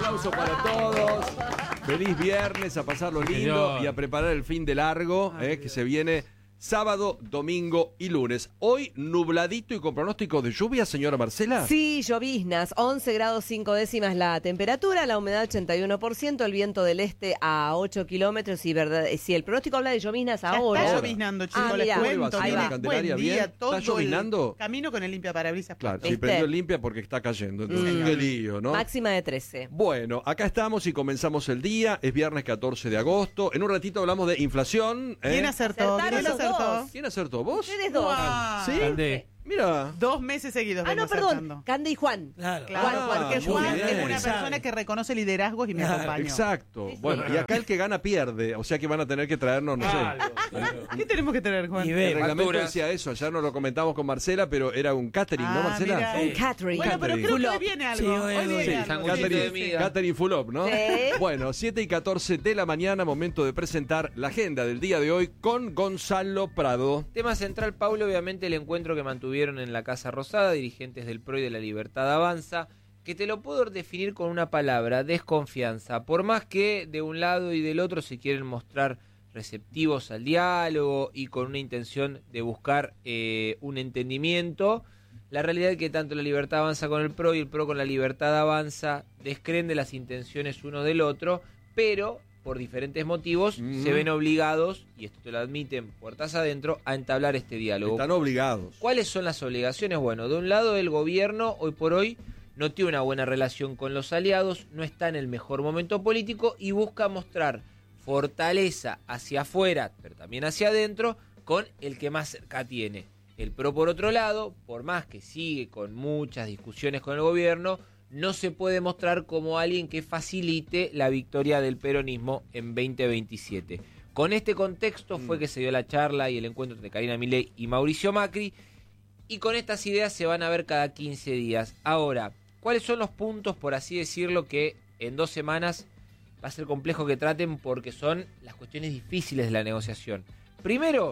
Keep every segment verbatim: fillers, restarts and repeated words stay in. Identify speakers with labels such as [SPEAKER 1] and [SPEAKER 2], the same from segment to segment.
[SPEAKER 1] aplauso para todos. Feliz viernes, a pasarlo lindo y a preparar el fin de largo, eh, que se viene sábado, domingo y lunes. Hoy nubladito y con pronóstico de lluvia, señora Marcela.
[SPEAKER 2] Sí, lloviznas, once grados cinco décimas la temperatura, la humedad ochenta y uno por ciento, el viento del este a ocho kilómetros y verdad, si el pronóstico habla de lloviznas
[SPEAKER 3] Ya
[SPEAKER 2] ahora.
[SPEAKER 3] está lloviznando, chicos,
[SPEAKER 2] Ah,
[SPEAKER 3] les
[SPEAKER 2] mirá.
[SPEAKER 3] cuento.
[SPEAKER 2] Ahí va.
[SPEAKER 1] Candelaria,
[SPEAKER 3] Buen día,
[SPEAKER 1] bien.
[SPEAKER 3] todo
[SPEAKER 1] ¿Está llovinando?
[SPEAKER 3] el camino con el limpiaparabrisas.
[SPEAKER 1] Claro, si
[SPEAKER 2] ¿Viste?
[SPEAKER 1] prendió limpia porque está cayendo. Entonces,
[SPEAKER 2] Mm.
[SPEAKER 1] qué lío, ¿no?
[SPEAKER 2] Máxima de trece.
[SPEAKER 1] Bueno, acá estamos y comenzamos el día. Es viernes catorce de agosto. En un ratito hablamos de inflación. ¿eh?
[SPEAKER 3] ¿Quién acertó?
[SPEAKER 2] Acertaron
[SPEAKER 3] ¿Quién
[SPEAKER 2] los
[SPEAKER 3] acertó?
[SPEAKER 2] dos.
[SPEAKER 1] ¿Quién acertó? ¿Vos?
[SPEAKER 2] Ustedes dos.
[SPEAKER 3] Guau.
[SPEAKER 1] ¿Sí?
[SPEAKER 4] Candé.
[SPEAKER 1] Mira.
[SPEAKER 3] Dos meses seguidos
[SPEAKER 2] Ah,
[SPEAKER 3] vengo
[SPEAKER 2] no, perdón.
[SPEAKER 3] acertando.
[SPEAKER 2] Cande y Juan.
[SPEAKER 4] Claro.
[SPEAKER 3] Claro,
[SPEAKER 1] Ah,
[SPEAKER 3] porque
[SPEAKER 1] muy
[SPEAKER 3] Juan
[SPEAKER 1] bien.
[SPEAKER 3] es una persona que reconoce liderazgos y me acompaña.
[SPEAKER 1] Exacto.
[SPEAKER 2] Sí, sí.
[SPEAKER 1] Bueno, y acá el que gana pierde. O sea que van a tener que traernos, no sé.
[SPEAKER 4] Algo, claro.
[SPEAKER 3] ¿Qué tenemos que tener, Juan?
[SPEAKER 4] Y
[SPEAKER 1] El
[SPEAKER 4] ve,
[SPEAKER 1] reglamento
[SPEAKER 4] facturas.
[SPEAKER 1] decía eso. Ayer nos lo comentamos con Marcela, pero era un catering, ¿no,
[SPEAKER 3] Ah,
[SPEAKER 1] Marcela?
[SPEAKER 3] mira.
[SPEAKER 2] Un catering.
[SPEAKER 3] Bueno, pero
[SPEAKER 1] Catering.
[SPEAKER 3] creo que
[SPEAKER 2] Full
[SPEAKER 3] hoy
[SPEAKER 2] up.
[SPEAKER 3] viene algo.
[SPEAKER 4] Sí, hoy
[SPEAKER 3] hoy
[SPEAKER 4] algo.
[SPEAKER 3] viene
[SPEAKER 4] Sí,
[SPEAKER 3] algo.
[SPEAKER 4] sanguchito
[SPEAKER 1] Catering,
[SPEAKER 4] de miga.
[SPEAKER 1] catering full up, ¿no?
[SPEAKER 2] Sí.
[SPEAKER 1] Bueno, siete y catorce de la mañana, momento de presentar la agenda del día de hoy con Gonzalo Prado.
[SPEAKER 5] Tema central, Pablo, obviamente el encuentro que mantuvieron en la Casa Rosada, dirigentes del P R O y de la Libertad Avanza, que te lo puedo definir con una palabra, desconfianza. Por más que de un lado y del otro se quieren mostrar receptivos al diálogo y con una intención de buscar eh, un entendimiento, la realidad es que tanto la Libertad Avanza con el P R O y el P R O con la Libertad Avanza descreen de las intenciones uno del otro, pero por diferentes motivos
[SPEAKER 1] Mm.
[SPEAKER 5] se ven obligados, y esto te lo admiten puertas adentro, a entablar este diálogo.
[SPEAKER 1] Están obligados.
[SPEAKER 5] ¿Cuáles son las obligaciones? Bueno, de un lado el gobierno hoy por hoy no tiene una buena relación con los aliados, no está en el mejor momento político y busca mostrar fortaleza hacia afuera, pero también hacia adentro, con el que más cerca tiene. El P R O, por otro lado, por más que sigue con muchas discusiones con el gobierno, no se puede mostrar como alguien que facilite la victoria del peronismo en veinte veintisiete. Con este contexto fue que se dio la charla y el encuentro entre Karina Milei y Mauricio Macri, y con estas ideas se van a ver cada quince días. Ahora, ¿cuáles son los puntos, por así decirlo, que en dos semanas va a ser complejo que traten porque son las cuestiones difíciles de la negociación? Primero,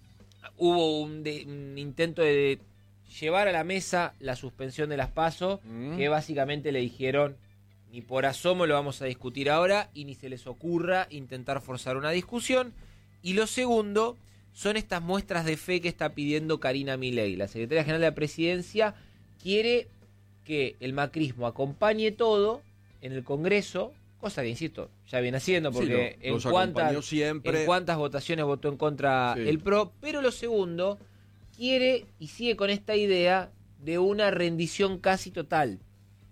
[SPEAKER 5] hubo un, de, un intento de llevar a la mesa la suspensión de las PASO,
[SPEAKER 1] Mm.
[SPEAKER 5] que básicamente le dijeron, ni por asomo lo vamos a discutir ahora y ni se les ocurra intentar forzar una discusión. Y lo segundo son estas muestras de fe que está pidiendo Karina Milei. La secretaria general de la presidencia quiere que el macrismo acompañe todo en el Congreso, cosa que, insisto, ya viene haciendo, porque
[SPEAKER 1] Sí, lo- los
[SPEAKER 5] en,
[SPEAKER 1] acompañó
[SPEAKER 5] cuántas,
[SPEAKER 1] siempre.
[SPEAKER 5] en cuántas votaciones votó en contra
[SPEAKER 1] Sí.
[SPEAKER 5] el P R O. Pero lo segundo, quiere y sigue con esta idea de una rendición casi total.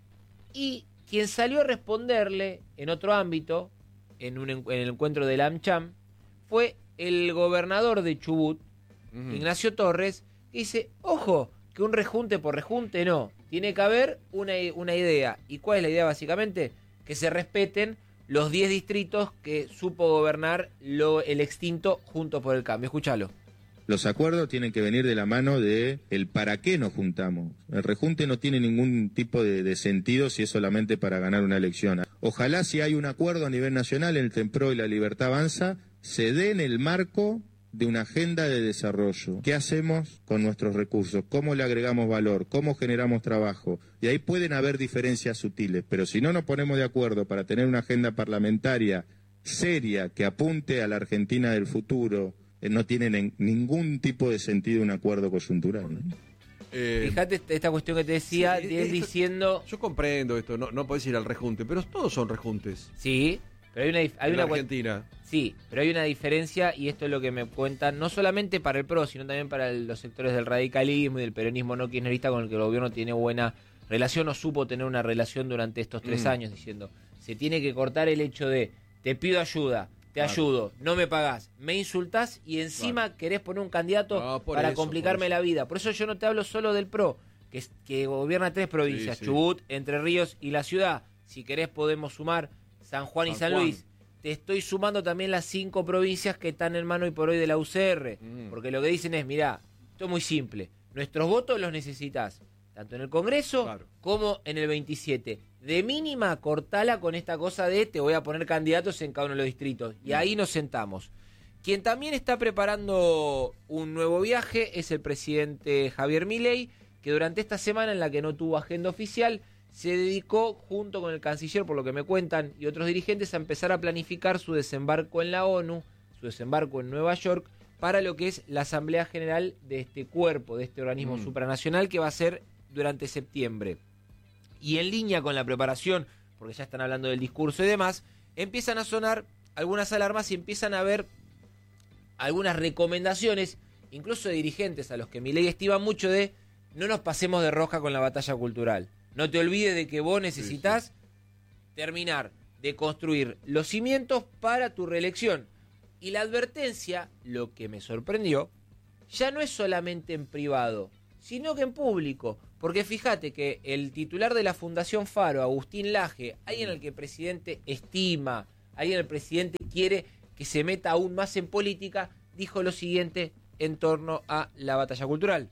[SPEAKER 5] Y quien salió a responderle en otro ámbito, en, un, en el encuentro del AmCham, fue el gobernador de Chubut,
[SPEAKER 1] Ujú.
[SPEAKER 5] Ignacio Torres, que dice, ojo, que un rejunte por rejunte no, tiene que haber una, una idea. ¿Y cuál es la idea básicamente? Que se respeten los diez distritos que supo gobernar lo, el extinto Juntos por el Cambio. Escúchalo.
[SPEAKER 6] Los acuerdos tienen que venir de la mano de el para qué nos juntamos. El rejunte no tiene ningún tipo de, de sentido si es solamente para ganar una elección. Ojalá si hay un acuerdo a nivel nacional entre el P R O y la Libertad Avanza, se dé en el marco de una agenda de desarrollo. ¿Qué hacemos con nuestros recursos? ¿Cómo le agregamos valor? ¿Cómo generamos trabajo? Y ahí pueden haber diferencias sutiles, pero si no nos ponemos de acuerdo para tener una agenda parlamentaria seria que apunte a la Argentina del futuro, eh, no tiene en- ningún tipo de sentido un acuerdo coyuntural, ¿no?
[SPEAKER 1] Eh,
[SPEAKER 5] Fíjate esta cuestión que te decía,
[SPEAKER 1] sí,
[SPEAKER 5] de él
[SPEAKER 1] esto-
[SPEAKER 5] diciendo,
[SPEAKER 1] Yo comprendo esto, no, no podés ir al rejunte, pero todos son rejuntes.
[SPEAKER 5] sí, pero hay una, dif- hay
[SPEAKER 1] en
[SPEAKER 5] una
[SPEAKER 1] la
[SPEAKER 5] cue-
[SPEAKER 1] Argentina.
[SPEAKER 5] Sí, pero hay una diferencia y esto es lo que me cuentan, no solamente para el P R O, sino también para el- los sectores del radicalismo y del peronismo no kirchnerista con el que el gobierno tiene buena relación o supo tener una relación durante estos tres
[SPEAKER 1] Mm.
[SPEAKER 5] años, diciendo, se tiene que cortar el hecho de, te pido ayuda, te
[SPEAKER 1] Claro.
[SPEAKER 5] ayudo, no me pagás, me insultás y encima querés poner un candidato
[SPEAKER 1] No, por
[SPEAKER 5] para
[SPEAKER 1] eso,
[SPEAKER 5] complicarme
[SPEAKER 1] por eso.
[SPEAKER 5] la vida. Por eso yo no te hablo solo del P R O, que, es- que gobierna tres provincias,
[SPEAKER 1] Sí, sí.
[SPEAKER 5] Chubut, Entre Ríos y la ciudad. Si querés podemos sumar San Juan y
[SPEAKER 1] San
[SPEAKER 5] San
[SPEAKER 1] Juan.
[SPEAKER 5] Luis. Te estoy sumando también las cinco provincias que están en mano hoy por hoy de la U C R.
[SPEAKER 1] Mm.
[SPEAKER 5] Porque lo que dicen es, mirá, esto es muy simple. Nuestros votos los necesitas, tanto en el Congreso
[SPEAKER 1] Claro.
[SPEAKER 5] como en el veintisiete. De mínima, cortala con esta cosa de te voy a poner candidatos en cada uno de los distritos. Y ahí nos sentamos. Quien también está preparando un nuevo viaje es el presidente Javier Milei, que durante esta semana en la que no tuvo agenda oficial, se dedicó, junto con el canciller, por lo que me cuentan, y otros dirigentes, a empezar a planificar su desembarco en la ONU, su desembarco en Nueva York, para lo que es la Asamblea General de este cuerpo, de este organismo mm. supranacional, que va a ser durante septiembre. Y en línea con la preparación, porque ya están hablando del discurso y demás, empiezan a sonar algunas alarmas y empiezan a haber algunas recomendaciones, incluso de dirigentes a los que Milei estima mucho, de no nos pasemos de rosca con la batalla cultural. No te olvides de que vos necesitas sí, sí. terminar de construir los cimientos para tu reelección. Y la advertencia, lo que me sorprendió, ya no es solamente en privado, sino que en público. Porque fíjate que el titular de la Fundación Faro, Agustín Laje, alguien al que el presidente estima, alguien al que el presidente quiere que se meta aún más en política, dijo lo siguiente en torno a la batalla cultural.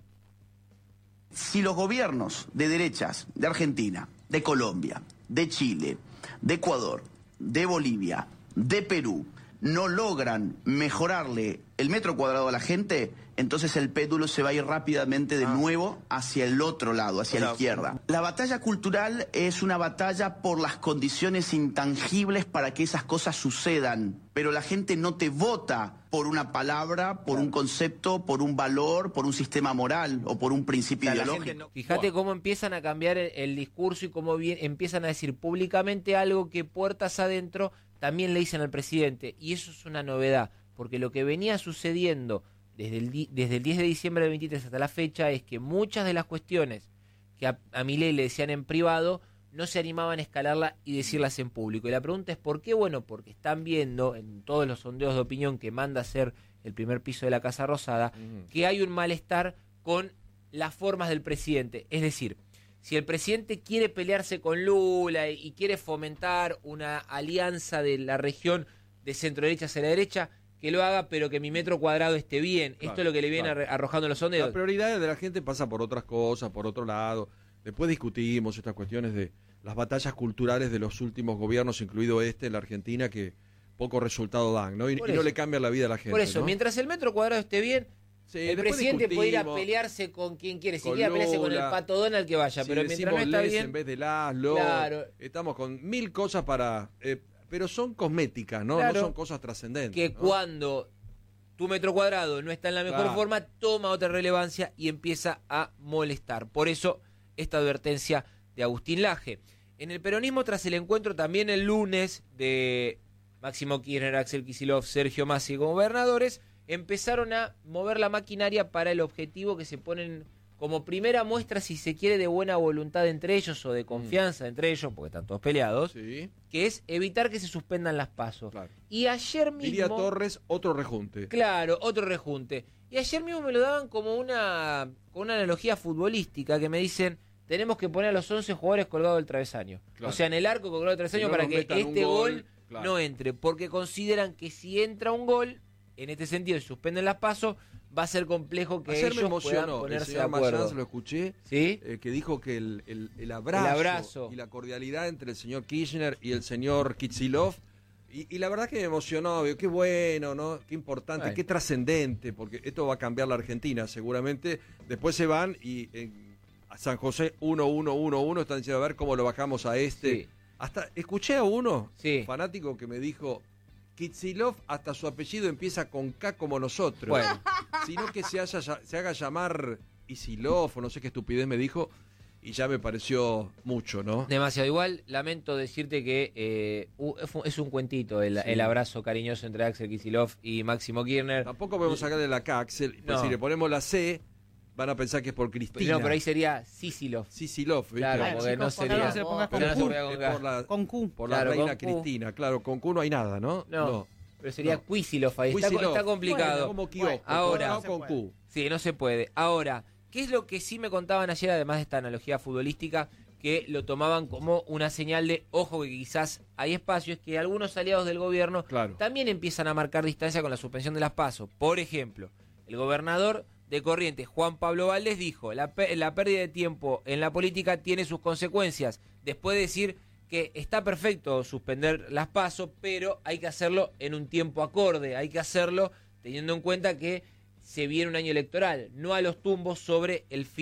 [SPEAKER 4] Si los gobiernos de derechas de Argentina, de Colombia, de Chile, de Ecuador, de Bolivia, de Perú, no logran mejorarle el metro cuadrado a la gente, entonces el péndulo se va a ir rápidamente de ah. nuevo hacia el otro lado, hacia o sea, la izquierda. La batalla cultural es una batalla por las condiciones intangibles para que esas cosas sucedan, pero la gente no te vota por una palabra, por un concepto, por un valor, por un sistema moral o por un principio o sea, ideológico.
[SPEAKER 5] No... Fíjate cómo empiezan a cambiar el, el discurso y cómo bien, empiezan a decir públicamente algo que puertas adentro también le dicen al presidente, y eso es una novedad, porque lo que venía sucediendo desde el, di desde el diez de diciembre del veintitrés hasta la fecha es que muchas de las cuestiones que a, a Milei le decían en privado no se animaban a escalarla y decirlas en público. Y la pregunta es ¿por qué? Bueno, porque están viendo en todos los sondeos de opinión que manda a hacer el primer piso de la Casa Rosada, uh-huh. que hay un malestar con las formas del presidente. Es decir, si el presidente quiere pelearse con Lula y, y quiere fomentar una alianza de la región de centro-derecha hacia la derecha, que lo haga, pero que mi metro cuadrado esté bien. Claro, Esto es lo que le viene claro. arrojando los sondeos.
[SPEAKER 1] La prioridad de la gente pasa por otras cosas, por otro lado. Después discutimos estas cuestiones de las batallas culturales de los últimos gobiernos, incluido este en la Argentina, que poco resultado dan, ¿no? Y, y no le cambian la vida a la gente.
[SPEAKER 5] Por eso,
[SPEAKER 1] ¿no?
[SPEAKER 5] Mientras el metro cuadrado esté bien, sí, el presidente puede ir a pelearse con quien quiere. Si quiere pelearse con el Pato Donald, que vaya.
[SPEAKER 1] Si
[SPEAKER 5] pero mientras no está
[SPEAKER 1] les
[SPEAKER 5] bien...
[SPEAKER 1] en vez de las, lo, claro. Estamos con mil cosas para... Eh, pero son cosméticas, ¿no? Claro, no son cosas trascendentes.
[SPEAKER 5] Que
[SPEAKER 1] ¿no?
[SPEAKER 5] Cuando tu metro cuadrado no está en la mejor claro. forma, toma otra relevancia y empieza a molestar. Por eso, esta advertencia de Agustín Laje. En el peronismo, tras el encuentro también el lunes de Máximo Kirchner, Axel Kicillof, Sergio Massa como gobernadores, empezaron a mover la maquinaria para el objetivo que se ponen como primera muestra, si se quiere, de buena voluntad entre ellos o de confianza mm. entre ellos, porque están todos peleados, sí. que es evitar que se suspendan las pasos. Claro. Y ayer mismo...
[SPEAKER 1] Diría Torres, otro rejunte.
[SPEAKER 5] Claro, otro rejunte. Y ayer mismo me lo daban como una, con una analogía futbolística, que me dicen, tenemos que poner a los once jugadores colgados del travesaño. Claro. O sea, en el arco colgado del travesaño, no para que este gol, gol claro. no entre, porque consideran que si entra un gol, en este sentido, si suspenden las pasos, va a ser complejo que
[SPEAKER 1] ayer
[SPEAKER 5] ellos
[SPEAKER 1] me emocionó,
[SPEAKER 5] puedan ponerse
[SPEAKER 1] el
[SPEAKER 5] de acuerdo.
[SPEAKER 1] Mayans, lo escuché,
[SPEAKER 5] ¿sí?
[SPEAKER 1] eh, que dijo que el, el, el, abrazo
[SPEAKER 5] el abrazo
[SPEAKER 1] y la cordialidad entre el señor Kirchner y el señor Kicillof, y, y la verdad que me emocionó, digo, qué bueno, ¿no? Qué importante, bueno. qué trascendente, porque esto va a cambiar la Argentina seguramente. Después se van y en San José uno uno uno uno están diciendo a ver cómo lo bajamos a este.
[SPEAKER 5] Sí.
[SPEAKER 1] Hasta escuché a uno,
[SPEAKER 5] sí.
[SPEAKER 1] fanático, que me dijo... Kicillof, hasta su apellido empieza con K como nosotros.
[SPEAKER 5] Bueno.
[SPEAKER 1] Sino que se, haya, se haga llamar Isilov o no sé qué estupidez me dijo. Y ya me pareció mucho, ¿no?
[SPEAKER 5] Demasiado. Igual, lamento decirte que eh, es un cuentito el, sí. el abrazo cariñoso entre Axel Kicillof y Máximo Kirchner.
[SPEAKER 1] Tampoco podemos sacarle la K, Axel. Pues no. Si le ponemos la C, van a pensar que es por Cristina.
[SPEAKER 5] No, pero ahí sería Sisilov.
[SPEAKER 1] Sisilov, ¿viste?
[SPEAKER 5] Claro, porque
[SPEAKER 3] chicos,
[SPEAKER 5] no sería...
[SPEAKER 3] No se le pongas con,
[SPEAKER 5] no
[SPEAKER 3] Q.
[SPEAKER 5] Se con,
[SPEAKER 1] por la,
[SPEAKER 3] con Q.
[SPEAKER 1] Por
[SPEAKER 5] claro,
[SPEAKER 1] la reina
[SPEAKER 5] con Q.
[SPEAKER 1] Cristina, claro. Con Q no hay nada, ¿no?
[SPEAKER 5] No.
[SPEAKER 1] no.
[SPEAKER 5] Pero sería
[SPEAKER 1] no.
[SPEAKER 5] Cuisilov ahí. Está, está complicado.
[SPEAKER 1] Bueno, como kiosco,
[SPEAKER 5] ahora,
[SPEAKER 1] no con Q.
[SPEAKER 5] Sí, no se puede. Ahora, ¿qué es lo que sí me contaban ayer, además de esta analogía futbolística, que lo tomaban como una señal de, ojo, que quizás hay espacios, que algunos aliados del gobierno
[SPEAKER 1] claro.
[SPEAKER 5] también empiezan a marcar distancia con la suspensión de las PASO? Por ejemplo, el gobernador de Corrientes, Juan Pablo Valdés, dijo, la, la pérdida de tiempo en la política tiene sus consecuencias, después de decir que está perfecto suspender las PASO, pero hay que hacerlo en un tiempo acorde, hay que hacerlo teniendo en cuenta que se viene un año electoral, no a los tumbos sobre el fin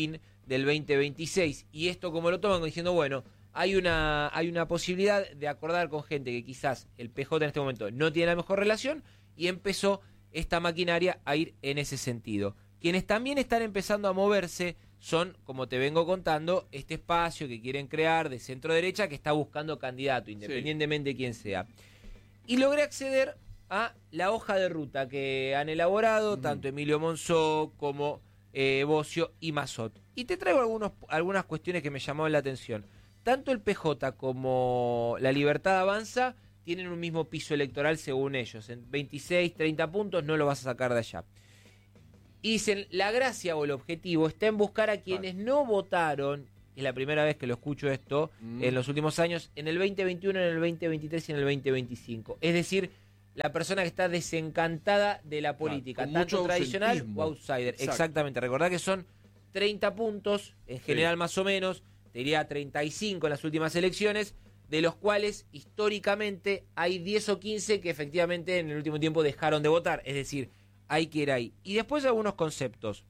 [SPEAKER 5] del veinte veintiséis. Y esto como lo toman diciendo, bueno, hay una, hay una posibilidad de acordar con gente que quizás el P J en este momento no tiene la mejor relación, y empezó esta maquinaria a ir en ese sentido. Quienes también están empezando a moverse son, como te vengo contando, este espacio que quieren crear de centro derecha que está buscando candidato, independientemente sí. de quién sea. Y logré acceder a la hoja de ruta que han elaborado mm. tanto Emilio Monzó como eh, Bocio y Massot. Y te traigo algunos, algunas cuestiones que me llamaron la atención. Tanto el P J como la Libertad Avanza tienen un mismo piso electoral según ellos. En veintiséis, treinta puntos no lo vas a sacar de allá. Y dicen, la gracia o el objetivo está en buscar a quienes vale. no votaron, es la primera vez que lo escucho esto, mm. en los últimos años, en el veinte veintiuno, en el veinte veintitrés y en el veinte veinticinco. Es decir, la persona que está desencantada de la política, claro, tanto tradicional o outsider. Exacto. Exactamente, recordá que son treinta puntos, en general sí. más o menos, te diría treinta y cinco en las últimas elecciones, de los cuales históricamente hay diez o quince que efectivamente en el último tiempo dejaron de votar, es decir, hay que ir ahí. Y después algunos conceptos.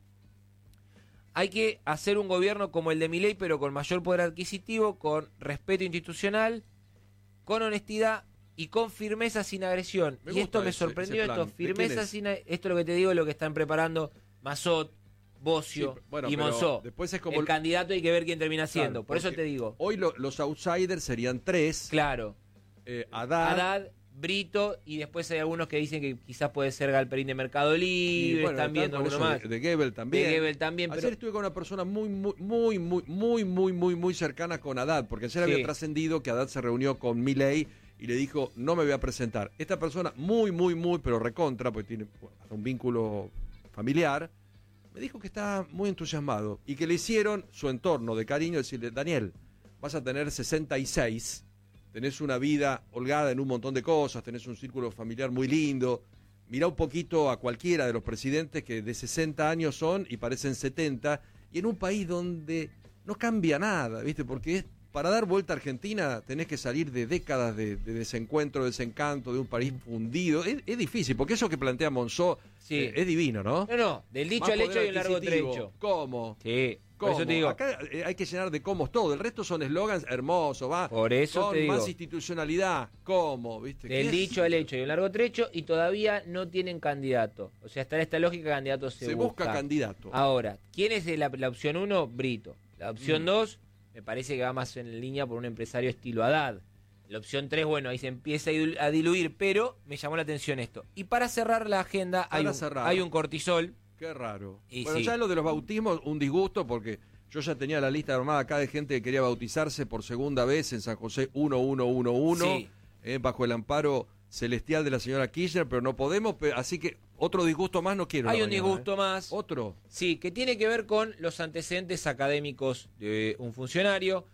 [SPEAKER 5] Hay que hacer un gobierno como el de Milei, pero con mayor poder adquisitivo, con respeto institucional, con honestidad y con firmeza sin agresión. Me y esto me ese, sorprendió, ese esto, firmeza sin esto es lo que te digo, lo que están preparando Massot, Bocio sí, bueno, y Monzó. Después es como el, el candidato, hay que ver quién termina siendo. Claro, por eso te digo.
[SPEAKER 1] Hoy lo, los outsiders serían tres.
[SPEAKER 5] Claro.
[SPEAKER 1] Eh, Haddad.
[SPEAKER 5] Haddad, Brito, y después hay algunos que dicen que quizás puede ser Galperín de Mercado Libre, bueno, están viendo alguno más.
[SPEAKER 1] De, de Gebel también.
[SPEAKER 5] De Gebel también.
[SPEAKER 1] Ayer
[SPEAKER 5] pero...
[SPEAKER 1] estuve con una persona muy, muy, muy, muy, muy, muy, muy, muy cercana con Haddad, porque ayer sí. había trascendido que Haddad se reunió con Milei y le dijo, no me voy a presentar. Esta persona muy, muy, muy, pero recontra, porque tiene hasta un vínculo familiar, me dijo que está muy entusiasmado y que le hicieron su entorno de cariño decirle, Daniel, vas a tener sesenta y seis, tenés una vida holgada en un montón de cosas, tenés un círculo familiar muy lindo, mirá un poquito a cualquiera de los presidentes que de sesenta años son y parecen setenta, y en un país donde no cambia nada, ¿viste? Porque es, para dar vuelta a Argentina tenés que salir de décadas de, de desencuentro, desencanto, de un país fundido. Es, es difícil, porque eso que plantea Monzó sí. eh, es divino, ¿no?
[SPEAKER 5] No, no, del dicho al hecho hay un largo trecho.
[SPEAKER 1] ¿Cómo?
[SPEAKER 5] Sí,
[SPEAKER 1] ¿Cómo?
[SPEAKER 5] Por eso te digo.
[SPEAKER 1] Acá eh, hay que llenar de comos todo, el resto son eslogans hermosos, va.
[SPEAKER 5] Por eso
[SPEAKER 1] Con
[SPEAKER 5] te digo.
[SPEAKER 1] más institucionalidad, ¿cómo? ¿Viste?
[SPEAKER 5] Del dicho al hecho hay un largo trecho y todavía no tienen candidato. O sea, está en esta lógica, candidato se,
[SPEAKER 1] se busca. Se busca candidato.
[SPEAKER 5] Ahora, ¿quién es la, la opción uno? Brito. La opción dos... Mm. Me parece que va más en línea por un empresario estilo Haddad. La opción tres, bueno, ahí se empieza a diluir, pero me llamó la atención esto. Y para cerrar la agenda, hay un, hay un cortisol.
[SPEAKER 1] Qué raro.
[SPEAKER 5] Y
[SPEAKER 1] bueno,
[SPEAKER 5] sí.
[SPEAKER 1] ya lo de los bautismos, un disgusto, porque yo ya tenía la lista armada acá de gente que quería bautizarse por segunda vez en San José uno uno uno uno, sí. eh, bajo el amparo celestial de la señora Kirchner, pero no podemos, pero, así que otro disgusto más no quiero.
[SPEAKER 5] Hay un
[SPEAKER 1] mañana,
[SPEAKER 5] disgusto
[SPEAKER 1] ¿eh?
[SPEAKER 5] más.
[SPEAKER 1] ¿Otro?
[SPEAKER 5] Sí, que tiene que ver con los antecedentes académicos de un funcionario.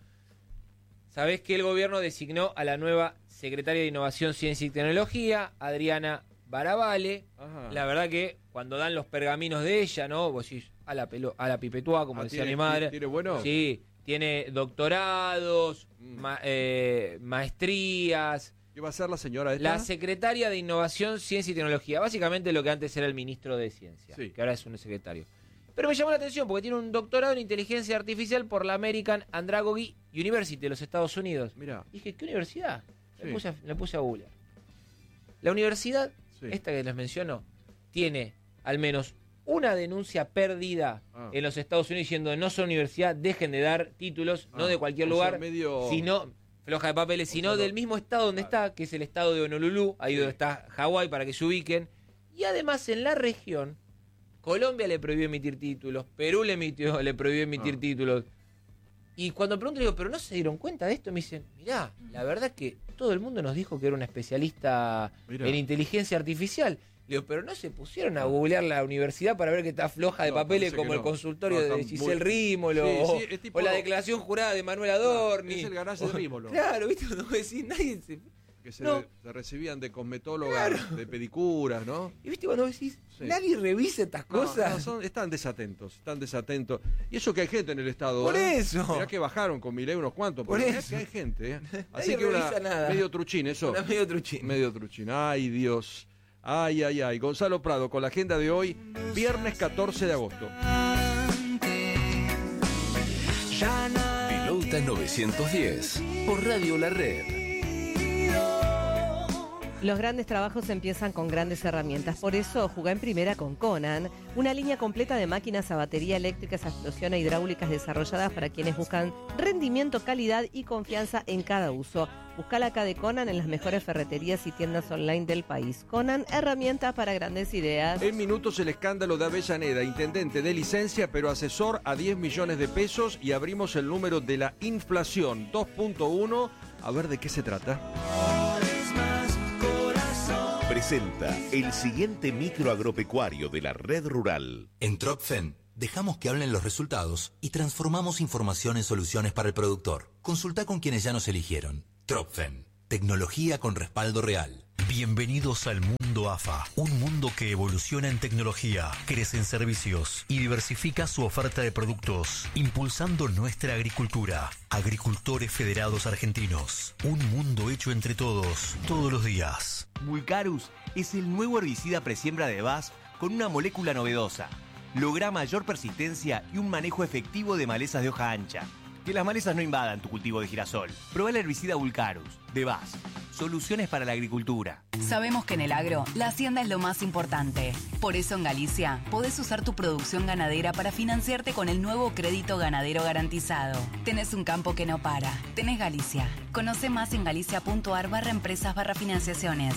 [SPEAKER 5] Sabés que el gobierno designó a la nueva secretaria de Innovación, Ciencia y Tecnología, Adriana Barabale. Ajá. La verdad que cuando dan los pergaminos de ella, ¿no? Vos decís, a la, pelo, a la pipetúa, como ah, decía
[SPEAKER 1] tiene,
[SPEAKER 5] mi madre.
[SPEAKER 1] ¿Tiene bueno?
[SPEAKER 5] Sí, tiene doctorados, mm. ma, eh, maestrías.
[SPEAKER 1] ¿Qué va a ser la señora esta?
[SPEAKER 5] La secretaria de Innovación, Ciencia y Tecnología. Básicamente lo que antes era el ministro de Ciencia, sí. que ahora es un secretario. Pero me llamó la atención porque tiene un doctorado en Inteligencia Artificial por la American Andragogy University de los Estados Unidos.
[SPEAKER 1] Mirá.
[SPEAKER 5] Dije, ¿qué universidad?
[SPEAKER 1] Sí.
[SPEAKER 5] Le, puse a, le puse a googlear. La universidad, sí. esta que les menciono, tiene al menos una denuncia perdida ah. en los Estados Unidos diciendo no son universidad, dejen de dar títulos, ah. no de cualquier lugar, sea, medio... sino... floja de papeles, sino del mismo estado donde claro. está, que es el estado de Honolulu, ahí sí. donde está Hawái, para que se ubiquen. Y además en la región, Colombia le prohibió emitir títulos, Perú le, emitió, le prohibió emitir ah. títulos. Y cuando pregunto, digo, ¿pero no se dieron cuenta de esto? Me dicen, mirá, la verdad es que todo el mundo nos dijo que era una especialista mirá. en inteligencia artificial. Digo, pero no se pusieron a googlear la universidad para ver que está floja de no, papeles como el no. consultorio no, de Giselle muy... Rímolo sí, o, sí, tipo... o la declaración jurada de Manuel Adorni.
[SPEAKER 1] Es el garage de Rímolo.
[SPEAKER 5] Claro, ¿viste? Cuando decís, nadie se...
[SPEAKER 1] Que se,
[SPEAKER 5] no.
[SPEAKER 1] se recibían de cosmetólogas, claro. de pedicuras, ¿no?
[SPEAKER 5] Y viste cuando decís, sí. nadie revisa estas cosas.
[SPEAKER 1] No, no, son, están desatentos, están desatentos. Y eso que hay gente en el Estado.
[SPEAKER 5] Por
[SPEAKER 1] ¿eh?
[SPEAKER 5] eso.
[SPEAKER 1] Mirá que bajaron con Milei unos cuantos.
[SPEAKER 5] Por eso.
[SPEAKER 1] Que hay gente, ¿eh? Así
[SPEAKER 5] nadie
[SPEAKER 1] que una,
[SPEAKER 5] revisa nada.
[SPEAKER 1] medio truchín eso.
[SPEAKER 5] Una medio truchín.
[SPEAKER 1] Medio truchín. Ay, Dios. Ay, ay, ay. Gonzalo Prado con la agenda de hoy, viernes catorce de agosto.
[SPEAKER 7] Ruta novecientos diez, por Radio La Red.
[SPEAKER 2] Los grandes trabajos empiezan con grandes herramientas, por eso jugá en primera con Conan, una línea completa de máquinas a batería eléctricas, a explosión e hidráulicas desarrolladas para quienes buscan rendimiento, calidad y confianza en cada uso. Busca la K de Conan en las mejores ferreterías y tiendas online del país. Conan, herramienta para grandes ideas.
[SPEAKER 1] En minutos el escándalo de Avellaneda, intendente de licencia pero asesor a diez millones de pesos, y abrimos el número de la inflación dos punto uno. A ver de qué se trata.
[SPEAKER 8] Presenta el siguiente micro agropecuario de la red rural.
[SPEAKER 9] En Tropfen dejamos que hablen los resultados y transformamos información en soluciones para el productor. Consulta con quienes ya nos eligieron. Tropfen, tecnología con respaldo real.
[SPEAKER 10] Bienvenidos al mundo A F A, un mundo que evoluciona en tecnología, crece en servicios y diversifica su oferta de productos, impulsando nuestra agricultura. Agricultores Federados Argentinos, un mundo hecho entre todos, todos los días.
[SPEAKER 11] Vulcarus es el nuevo herbicida presiembra de B A S F con una molécula novedosa. Logra mayor persistencia y un manejo efectivo de malezas de hoja ancha. Que las malezas no invadan tu cultivo de girasol. Probá el herbicida Vulcarus de B A S F. Soluciones para la agricultura.
[SPEAKER 12] Sabemos que en el agro, la hacienda es lo más importante. Por eso en Galicia, podés usar tu producción ganadera para financiarte con el nuevo crédito ganadero garantizado. Tenés un campo que no para. Tenés Galicia. Conoce más en galicia.ar barra empresas barra financiaciones.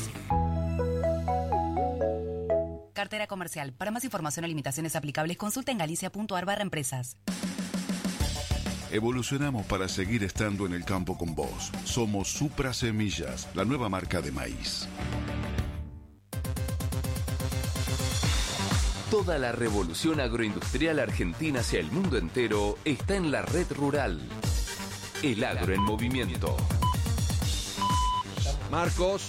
[SPEAKER 12] Cartera comercial. Para más información o limitaciones aplicables, consulta en galicia.ar barra empresas.
[SPEAKER 13] Evolucionamos para seguir estando en el campo con vos. Somos Supra Semillas, la nueva marca de maíz.
[SPEAKER 7] Toda la revolución agroindustrial argentina hacia el mundo entero está en la red rural. El agro en movimiento.
[SPEAKER 1] Marcos.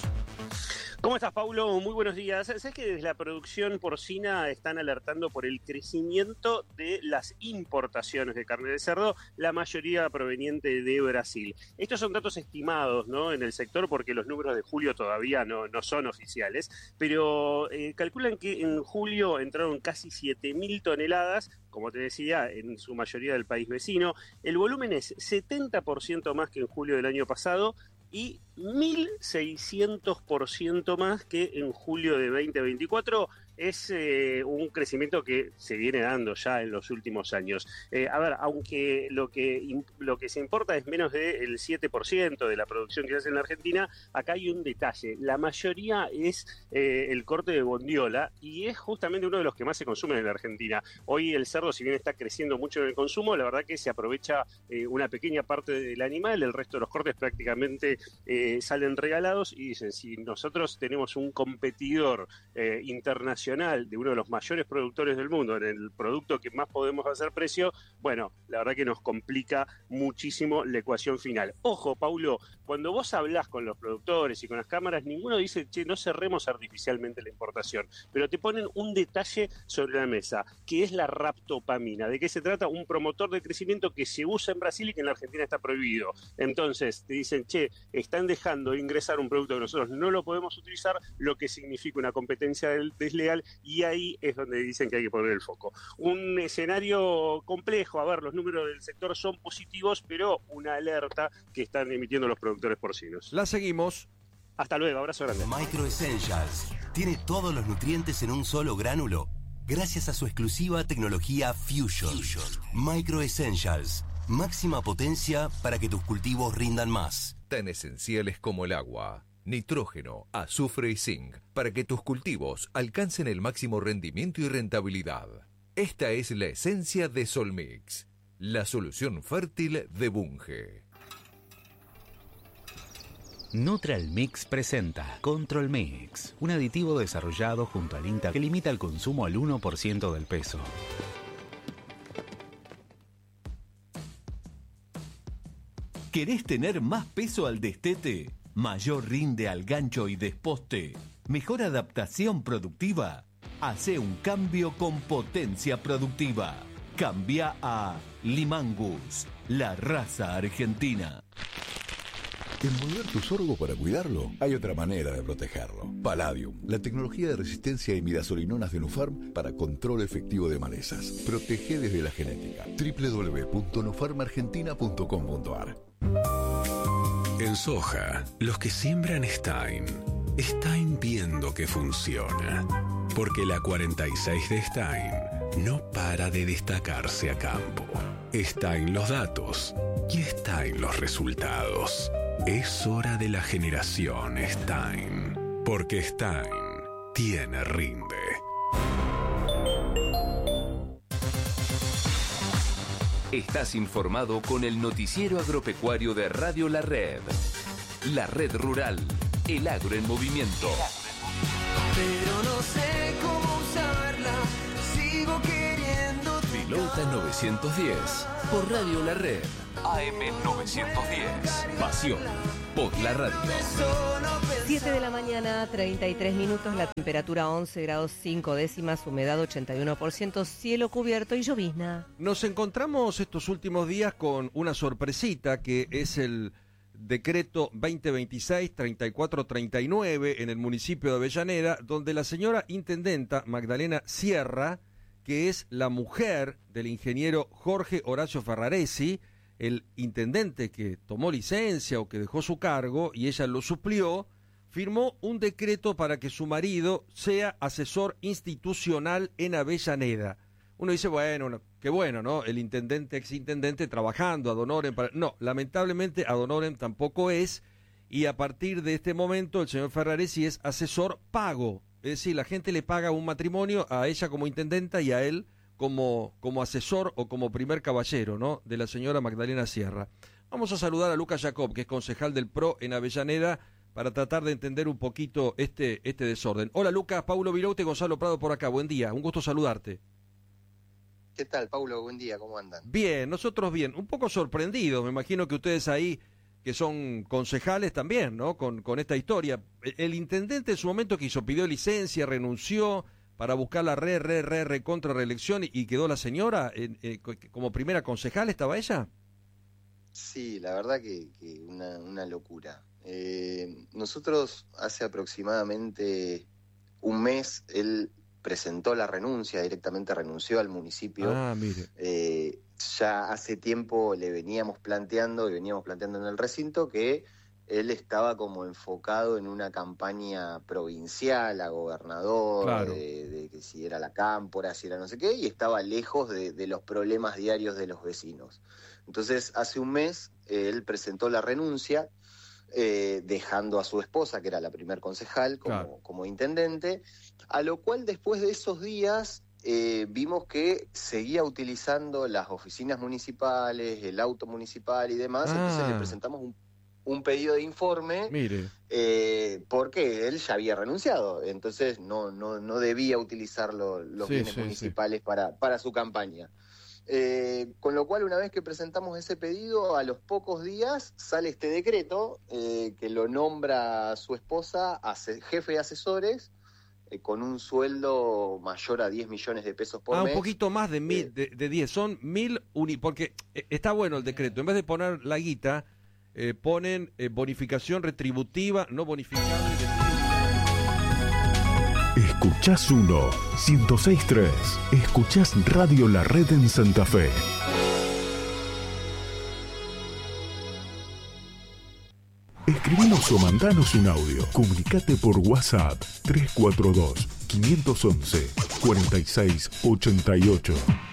[SPEAKER 14] ¿Cómo estás, Paulo? Muy buenos días. ¿Sabes que desde la producción porcina están alertando por el crecimiento de las importaciones de carne de cerdo, la mayoría proveniente de Brasil? Estos son datos estimados, ¿no?, en el sector, porque los números de julio todavía no, no son oficiales, pero eh, calculan que en julio entraron casi siete mil toneladas, como te decía, en su mayoría del país vecino. El volumen es setenta por ciento más que en julio del año pasado, y mil seiscientos por ciento más que en julio de veinte veinticuatro. Es eh, un crecimiento que se viene dando ya en los últimos años. Eh, a ver, aunque lo que lo que se importa es menos del siete por ciento de la producción que se hace en la Argentina, acá hay un detalle. La mayoría es eh, el corte de bondiola, y es justamente uno de los que más se consumen en la Argentina. Hoy el cerdo, si bien está creciendo mucho en el consumo, la verdad que se aprovecha eh, una pequeña parte del animal, el resto de los cortes prácticamente eh, salen regalados, y dicen, si nosotros tenemos un competidor eh, internacional de uno de los mayores productores del mundo, en el producto que más podemos hacer precio, bueno, la verdad que nos complica muchísimo la ecuación final. Ojo, Paulo, cuando vos hablás con los productores y con las cámaras, ninguno dice, che, no cerremos artificialmente la importación, pero te ponen un detalle sobre la mesa, que es la raptopamina. ¿De qué se trata? Un promotor de crecimiento que se usa en Brasil y que en la Argentina está prohibido. Entonces, te dicen, che, están dejando ingresar un producto que nosotros no lo podemos utilizar, lo que significa una competencia desleal, y ahí es donde dicen que hay que poner el foco. Un escenario complejo. A ver, los números del sector son positivos, pero una alerta que están emitiendo los productores porcinos.
[SPEAKER 1] La seguimos.
[SPEAKER 14] Hasta luego, abrazo grande.
[SPEAKER 9] Micro Essentials tiene todos los nutrientes en un solo gránulo, gracias a su exclusiva tecnología Fusion. Fusion. Micro Essentials, máxima potencia para que tus cultivos rindan más.
[SPEAKER 15] Tan esenciales como el agua, nitrógeno, azufre y zinc, para que tus cultivos alcancen el máximo rendimiento y rentabilidad. Esta es la esencia de Solmix, la solución fértil de Bunge.
[SPEAKER 16] Neutral Mix presenta Control Mix, un aditivo desarrollado junto al INTA que limita el consumo al uno por ciento del peso.
[SPEAKER 17] ¿Querés tener más peso al destete? ¿Mayor rinde al gancho y desposte? ¿Mejor adaptación productiva? Hace un cambio con potencia productiva. Cambia a Limangus, la raza argentina.
[SPEAKER 18] ¿Envolver tu sorgo para cuidarlo? Hay otra manera de protegerlo. Palladium, la tecnología de resistencia a imidazolinonas de Nufarm para control efectivo de malezas. Protege desde la genética. doble u doble u doble u punto nufarm argentina punto com punto a r.
[SPEAKER 19] En soja, los que siembran Stein, Stein viendo que funciona. Porque la cuarenta y seis de Stein no para de destacarse a campo. Stein los datos y Stein los resultados. Es hora de la generación Stein, porque Stein tiene rinde.
[SPEAKER 7] Estás informado con el noticiero agropecuario de Radio La Red. La Red Rural, el agro en movimiento.
[SPEAKER 20] Pero no sé cómo usarla, sigo queriendo.
[SPEAKER 7] Pilota novecientos diez, por Radio La Red. A M novecientos diez, pasión por la radio.
[SPEAKER 2] siete de la mañana, treinta y tres minutos, la temperatura once grados cinco décimas, humedad ochenta y uno por ciento, cielo cubierto y llovizna.
[SPEAKER 1] Nos encontramos estos últimos días con una sorpresita que es el decreto veinte veintiséis treinta y cuatro treinta y nueve en el municipio de Avellaneda, donde la señora intendenta Magdalena Sierra, que es la mujer del ingeniero Jorge Horacio Ferraresi, el intendente que tomó licencia o que dejó su cargo y ella lo suplió, firmó un decreto para que su marido sea asesor institucional en Avellaneda. Uno dice, bueno, qué bueno, ¿no? El intendente, exintendente trabajando ad honorem. Para... No, lamentablemente ad honorem tampoco es, y a partir de este momento el señor Ferraresi es asesor pago. Es decir, la gente le paga un matrimonio a ella como intendenta y a él como, como asesor o como primer caballero, ¿no?, de la señora Magdalena Sierra. Vamos a saludar a Lucas Jacob, que es concejal del P R O en Avellaneda, para tratar de entender un poquito este, este desorden. Hola Lucas, Paulo Viroute, Gonzalo Prado por acá, buen día, un gusto saludarte.
[SPEAKER 21] ¿Qué tal, Paulo? Buen día, ¿cómo andan?
[SPEAKER 1] Bien, nosotros bien, un poco sorprendidos, me imagino que ustedes ahí, que son concejales también, ¿no?, con, con esta historia. El intendente en su momento que hizo, pidió licencia, renunció para buscar la re, re, re, re contra reelección y, y quedó la señora eh, eh, como primera concejal, ¿estaba ella?
[SPEAKER 21] Sí, la verdad que, que una, una locura. Eh, nosotros hace aproximadamente un mes, él presentó la renuncia, directamente renunció al municipio.
[SPEAKER 1] Ah, mire.
[SPEAKER 21] Eh, ya hace tiempo le veníamos planteando, y veníamos planteando en el recinto, que él estaba como enfocado en una campaña provincial, a gobernador,
[SPEAKER 1] Claro.
[SPEAKER 21] de, de que si era la cámpora, si era no sé qué, y estaba lejos de, de los problemas diarios de los vecinos. Entonces, hace un mes, eh, él presentó la renuncia, eh, dejando a su esposa, que era la primer concejal, como,
[SPEAKER 1] Claro.
[SPEAKER 21] como intendente, a lo cual después de esos días eh, vimos que seguía utilizando las oficinas municipales, el auto municipal y demás,
[SPEAKER 1] Ah.
[SPEAKER 21] entonces le presentamos un, un pedido de informe,
[SPEAKER 1] Mire.
[SPEAKER 21] eh, porque él ya había renunciado, entonces no, no, no debía utilizar lo- los
[SPEAKER 1] Sí,
[SPEAKER 21] bienes
[SPEAKER 1] sí,
[SPEAKER 21] municipales para, para su campaña. Eh, con lo cual, una vez que presentamos ese pedido, a los pocos días sale este decreto eh, que lo nombra a su esposa ase- jefe de asesores, eh, con un sueldo mayor a diez millones de pesos por
[SPEAKER 1] Ah,
[SPEAKER 21] mes.
[SPEAKER 1] un poquito más de mil, de, de diez, son mil uni, porque eh, está bueno el decreto, en vez de poner la guita, eh, ponen eh, bonificación retributiva, no bonificable.
[SPEAKER 22] Escuchás uno, ciento seis punto tres. Escuchás Radio La Red en Santa Fe. Escribinos o mandanos un audio. Comunicate por WhatsApp tres cuatro dos, cinco uno uno, cuatro seis ocho ocho.